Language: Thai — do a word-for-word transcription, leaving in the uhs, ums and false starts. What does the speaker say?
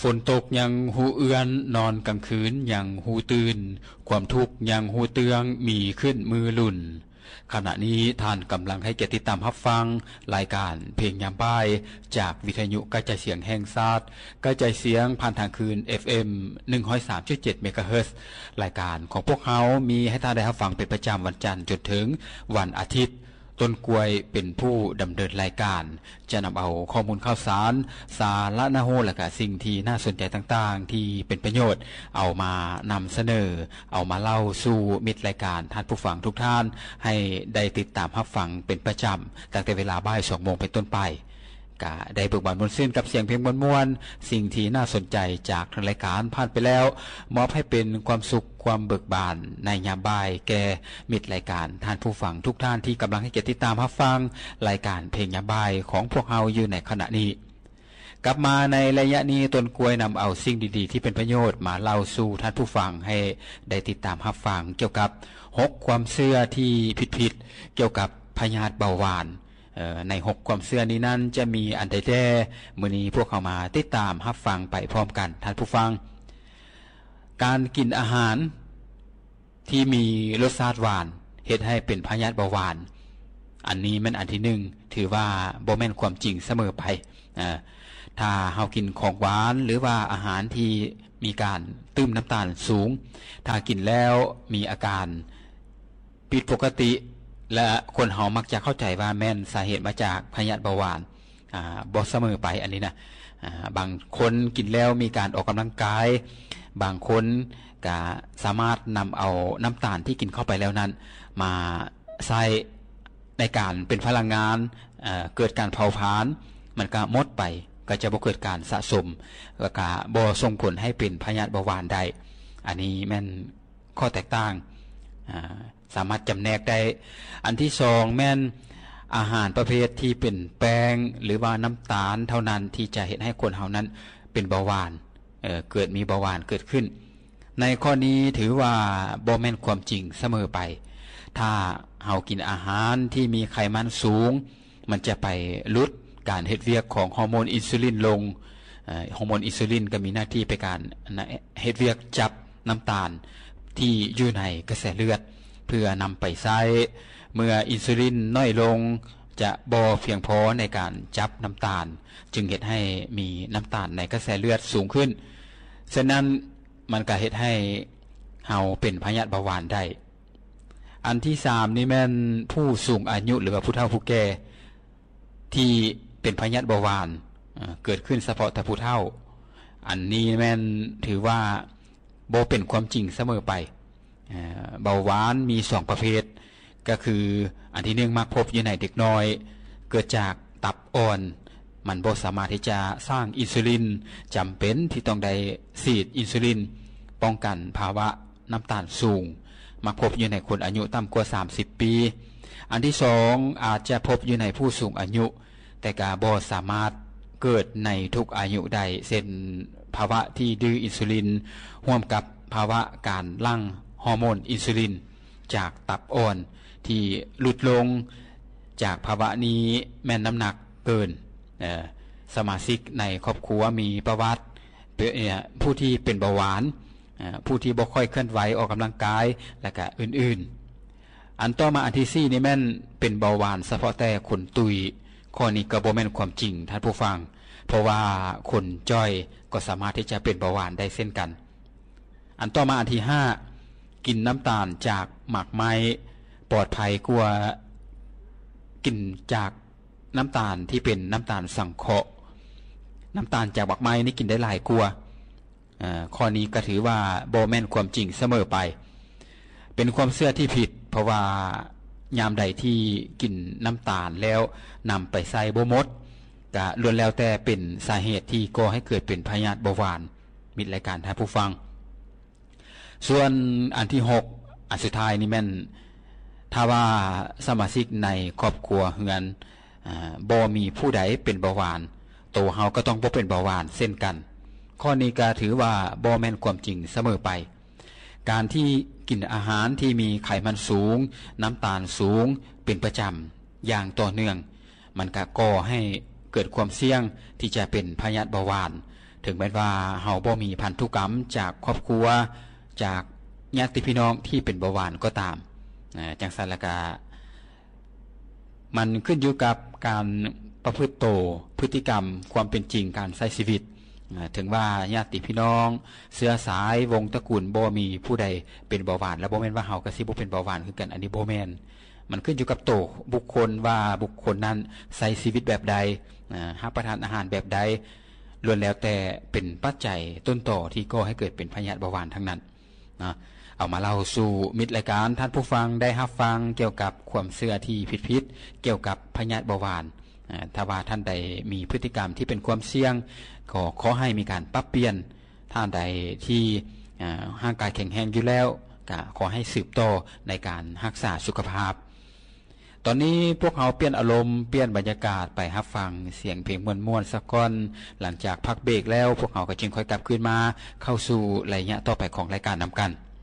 นตกยังหูเอือนนอนกลางคืนยังหูตื่นความทุกข์ยังหูเตืองมีขึ้นมือลุ่นขณะนี้ท่านกำลังให้เกียรติตามรับฟังรายการเพลงยามบ่ายจากวิทยุกระจายเสียงแห่งชาติกระจายเสียงผ่านทางคืน เอฟ เอ็ม หนึ่งร้อยสามจุดเจ็ด เมกะเฮิรตซ์รายการของพวกเขามีให้ท่านได้รับฟังเป็นประจำวันจันทร์จนถึงวันอาทิตย์ต้นกล้วยเป็นผู้ดำเนินรายการจะนำเอาข้อมูลข่าวสารสาระน่าโหและก็สิ่งที่น่าสนใจต่างๆที่เป็นประโยชน์เอามานำเสนอเอามาเล่าสู่มิตรรายการท่านผู้ฟังทุกท่านให้ได้ติดตามรับฟังเป็นประจำตั้งแต่เวลาบ่ายสองโมงเป็นต้นไปก็ได้เบิกบานบนซื่นกับเสียงเพลงม้วนๆสิ่งที่น่าสนใจจากทางรายการผ่านไปแล้วมอบให้เป็นความสุขความเบิกบานในยามบ่ายแก่มิตรรายการท่านผู้ฟังทุกท่านที่กำลังให้เกียรติติดตามรับฟังรายการเพลงยามบ่ายของพวกเราอยู่ในขณะนี้กลับมาในระยะนี้ต้นกล้วยนำเอาสิ่งดีๆที่เป็นประโยชน์มาเล่าสู่ท่านผู้ฟังให้ได้ติดตามรับฟังเกี่ยวกับหกความเชื่อที่ผิดๆเกี่ยวกับพยาธิเบาหวานในหกความเชื่อนี้นั้นจะมีอันใดแท้มื้อนี้พวกเขามาติดตามรับฟังไปพร้อมกันท่านผู้ฟังการกินอาหารที่มีรสชาติหวานเฮ็ดให้เป็นพยาธิเบาหวานอันนี้มันอันที่หนึ่งถือว่าบ่แม่นความจริงเสมอไปถ้าเฮากินของหวานหรือว่าอาหารที่มีการตื้มน้ำตาลสูงถ้ากินแล้วมีอาการผิดปกติและคนเฮามักจะเข้าใจว่าแม่นสาเหตุมาจากพยาธิเบาหวานอ่าบ่เสมอไปอันนี้นะอ่าบางคนกินแล้วมีการออกกำลังกายบางคนก็สามารถนำเอาน้ำตาลที่กินเข้าไปแล้วนั้นมาใช้ในการเป็นพลังงานเอ่อเกิดการเผาผลาญมันก็หมดไปก็จะบ่เกิดการสะสมแล้วก็บ่ส่งผลให้เป็นพยาธิเบาหวานได้อันนี้แม่นข้อแตกต่างอ่าสามารถจำแนกได้อันที่สองแม่นอาหารประเภทที่เป็นแป้งหรือว่าน้ำตาลเท่านั้นที่จะเฮ็ดให้คนเฮานั้นเป็นเบาหวานเอ่อเกิดมีเบาหวานเกิดขึ้นในข้อนี้ถือว่าบ่แม่นความจริงเสมอไปถ้าเฮากินอาหารที่มีไขมันสูงมันจะไปลดการเฮ็ดเวียกของฮอร์โมนอินซูลินลงเอ่อฮอร์โมนอินซูลินก็มีหน้าที่ไปการเฮ็ดเวียกจับน้ำตาลที่อยู่ในกระแสเลือดเพื่อนำไปใช้เมื่ออินซูลินน้อยลงจะบ่เพียงพอในการจับน้ำตาลจึงเฮ็ดให้มีน้ำตาลในกระแสเลือดสูงขึ้นฉะนั้นมันก็เฮ็ดให้เฮาเป็นพยาธิเบาหวานได้อันที่สามนี่แม่นผู้สูงอายุหรือว่าผู้เฒ่าผู้แก่ที่เป็นพยาธิเบาหวานเกิดขึ้นเฉพาะแต่ผู้เฒ่าอันนี้แม่นถือว่าบ่เป็นความจริงเสมอไปเบาหวานมีสองประเภทก็คืออันที่หนึ่งมักพบอยู่ในเด็กน้อยเกิดจากตับอ่อนมันบ่สามารถที่จะสร้างอินซูลินจำเป็นที่ต้องได้ฉีดอินซูลินป้องกันภาวะน้ำตาลสูงมักพบอยู่ในคนอายุต่ำกว่าสามสิบปีอันที่สองอาจจะพบอยู่ในผู้สูงอายุแต่ก็บ่สามารถเกิดในทุกอายุใดเช่นภาวะที่ดื้ออินซูลินร่วมกับภาวะการหลั่งฮอร์โมนอินซูลินจากตับอ่อนที่ลดลงจากภาวะนี้แม่นน้ำหนักเกินสมาชิกในครอบครัวมีประวัติผู้ที่เป็นเบาหวานผู้ที่บ่ค่อยเคลื่อนไหวออกกำลังกายและก็อื่นๆอันต่อมาอันที่สี่นี่แม่นเป็นเบาหวานเฉพาะแต่คนตุยข้อนี้ก็บ่แม่นความจริงท่านผู้ฟังเพราะว่าคนจ้อยก็สามารถที่จะเป็นเบาหวานได้เช่นกันอันต่อมาอันที่ห้ากินน้ำตาลจากหมากไม้ปลอดภัยกว่ากินจากน้ำตาลที่เป็นน้ำตาลสังเคราะห์น้ำตาลจากหมากไม้นี่กินได้หลายกว่าอ่าข้อนี้ก็ถือว่าบ่แม่นความจริงเสมอไปเป็นความเชื่อที่ผิดเพราะว่ายามใดที่กินน้ำตาลแล้วนำไปใส่บ่หมดก็ล้วนแล้วแต่เป็นสาเหตุที่ก่อให้เกิดเป็นพยาธิเบาหวานมิตรรายการท่านผู้ฟังส่วนอันที่หกอันสุดท้ายนี่แม่นถ้าว่าสมาชิกในครอบครัวเฮือนอ่าบ่มีผู้ใดเป็นเบาหวานโตเฮาก็ต้องบ่เป็นเบาหวานเช่นกันข้อนี้ก็ถือว่าบ่แม่นความจริงเสมอไปการที่กินอาหารที่มีไขมันสูงน้ำตาลสูงเป็นประจำอย่างต่อเนื่องมันก็ก่อให้เกิดความเสี่ยงที่จะเป็นพยาธิเบาหวานถึงแม้ว่าเฮาบ่มีพันธุกรรมจากครอบครัวจากญาติพี่น้องที่เป็นเบาหวานก็ตามนะจังซั่นแล้วก็มันขึ้นอยู่กับการประพฤติโตพฤติกรรมความเป็นจริงการใช้ชีวิตถึงว่าญาติพี่น้องเชื้อสายวงตระกูลบ่มีผู้ใดเป็นเบาหวานแล้วบ่แม่นว่าเฮาก็สิบ่เป็นเบาหวานคือกันอันนี้บ่แม่นมันขึ้นอยู่กับโตบุคคลว่าบุคคลนั้นใช้ชีวิตแบบใดรับประทานอาหารแบบใดล้วนแล้วแต่เป็นปัจจัยต้นต่อที่ก่อให้เกิดเป็นพยาธิเบาหวานทั้งนั้นนะเอามาเล่าสู่มิตรรายการท่านผู้ฟังได้รับฟังเกี่ยวกับความเชื่อที่ผิดๆเกี่ยวกับพยาธิเบาหวานถ้าว่าท่านใดมีพฤติกรรมที่เป็นความเสี่ยงก็ขอให้มีการปรับเปลี่ยนท่านใดที่ร่างกายแข็งแรงอยู่แล้วก็ขอให้สืบต่อในการรักษาสุขภาพตอนนี้พวกเราเปลี่ยนอารมณ์เปลี่ยนบรรยากาศไปรับฟังเสียงเพลงม่วนๆสักก่อนหลังจากพักเบรกแล้วพวกเราก็จึงค่อยกลับคืนมาเข้าสู่ระยะต่อไปของรายการนำกัน